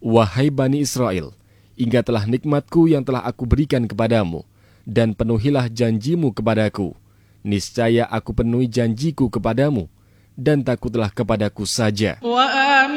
Wahai Bani Israel, ingatlah nikmatku yang telah aku berikan kepadamu, dan penuhilah janjimu kepadaku. Niscaya aku penuhi janjiku kepadamu, dan takutlah kepadaku saja.